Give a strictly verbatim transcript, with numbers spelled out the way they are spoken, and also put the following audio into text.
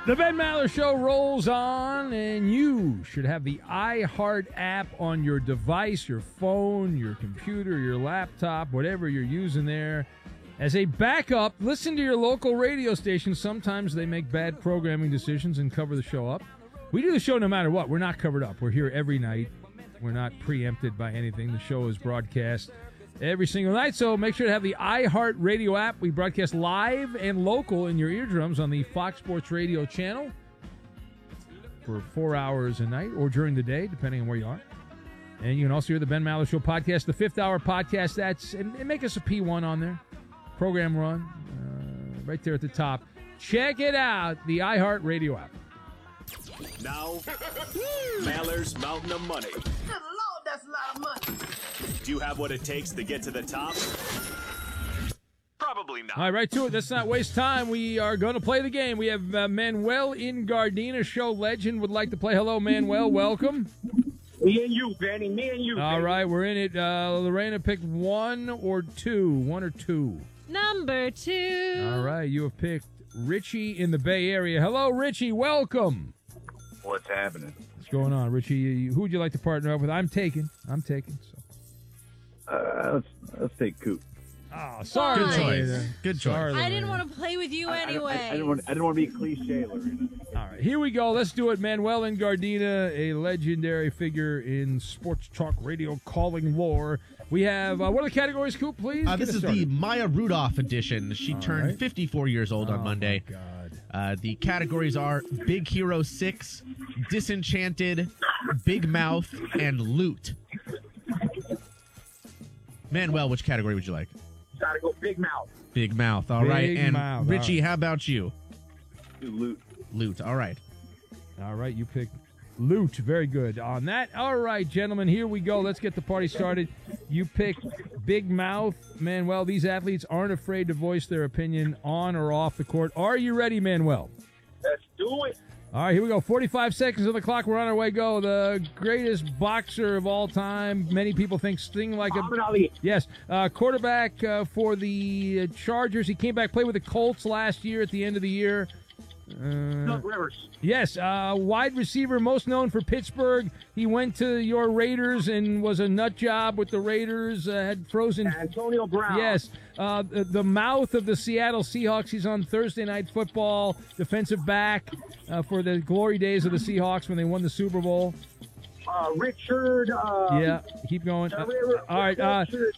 The Ben Maller Show rolls on, and you should have the iHeart app on your device, your phone, your computer, your laptop, whatever you're using there. As a backup, listen to your local radio station. Sometimes they make bad programming decisions and cover the show up. We do the show no matter what. We're not covered up. We're here every night. We're not preempted by anything. The show is broadcast every single night, so make sure to have the iHeart Radio app. We broadcast live and local in your eardrums on the Fox Sports Radio channel for four hours a night or during the day, depending on where you are. And you can also hear the Ben Maller Show podcast, the fifth hour podcast. That's and, and make us a P one on there. Program run, uh, right there at the top. Check it out, the iHeart Radio app. Now, Maller's Mountain of Money. Good Lord, that's a lot of money. Do you have what it takes to get to the top? Probably not. All right, right to it. Let's not waste time. We are going to play the game. We have uh, Manuel in Gardena, show legend, would like to play. Hello, Manuel. Welcome. Me and you, Benny. Me and you. All baby. right, we're in it. Uh, Lorena picked one or two. One or two. Number two. All right, you have picked Richie in the Bay Area. Hello, Richie. Welcome. What's happening? What's going on, Richie? You- Who would you like to partner up with? I'm taking. I'm taking. So. Uh, let's let's take Coop. Oh, sorry. Good choice. Lorena. Good choice. Sorry, I didn't Lorena. want to play with you I- I don't- anyway. I, I, didn't want. I didn't want to be cliche, Lorena. All right, here we go. Let's do it. Manuel in Gardena, a legendary figure in sports talk radio calling lore. We have, uh, what are the categories, Coop, please? Uh, Get this us is started. the Maya Rudolph edition. She All turned right. fifty-four years old on Oh, Monday. my God. Uh, the categories are Big Hero six, Disenchanted, Big Mouth, and Loot. Manuel, which category would you like? Gotta go Big Mouth. Big Mouth. All Big right. And Mouth, all Richie, right. how about you? Do Loot. Loot. All right. All right, you picked Loot. Very good on that. All right, gentlemen, here we go. Let's get the party started. You picked Big Mouth. Manuel, these athletes aren't afraid to voice their opinion on or off the court. Are you ready, Manuel? Let's do it. All right, here we go. forty-five seconds on the clock. We're on our way. Go. The greatest boxer of all time. Many people think Sting like a... Muhammad Ali. Yes. Uh, quarterback uh, for the Chargers. He came back, played with the Colts last year at the end of the year. Uh, Doug Rivers. yes. Uh, wide receiver, most known for Pittsburgh. He went to your Raiders and was a nut job with the Raiders. Uh, had frozen... Antonio Brown. Yes, uh, the, the mouth of the Seattle Seahawks. He's on Thursday Night Football, defensive back uh, for the glory days of the Seahawks when they won the Super Bowl. Uh, Richard. Uh, Yeah, keep going. Uh, Richard- all right, uh, Richard-